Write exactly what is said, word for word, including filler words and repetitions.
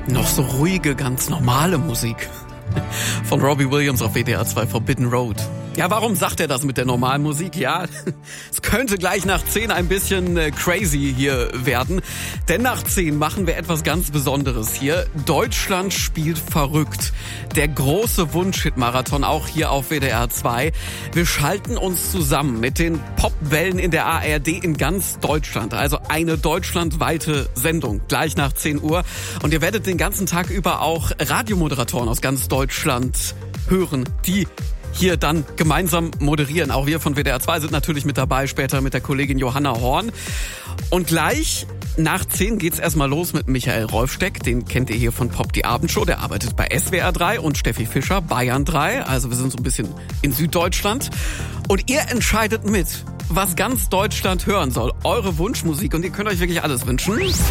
Noch so ruhige, ganz normale Musik. Von Robbie Williams auf W D R zwei, Forbidden Road. Ja, warum sagt er das mit der normalen Musik? Ja, es könnte gleich nach zehn ein bisschen äh, crazy hier werden. Denn nach zehn machen wir etwas ganz Besonderes hier. Deutschland spielt verrückt. Der große Wunsch-Hit-Marathon auch hier auf W D R zwei. Wir schalten uns zusammen mit den Popwellen in der A R D in ganz Deutschland. Also eine deutschlandweite Sendung, gleich nach zehn Uhr. Und ihr werdet den ganzen Tag über auch Radiomoderatoren aus ganz Deutschland hören, die hier dann gemeinsam moderieren. Auch wir von W D R zwei sind natürlich mit dabei, später mit der Kollegin Johanna Horn. Und gleich nach zehn geht's erstmal los mit Michael Rolfsteck. Den kennt ihr hier von Pop die Abendshow. Der arbeitet bei S W R drei und Steffi Fischer, Bayern drei. Also wir sind so ein bisschen in Süddeutschland. Und ihr entscheidet mit, was ganz Deutschland hören soll. Eure Wunschmusik. Und ihr könnt euch wirklich alles wünschen.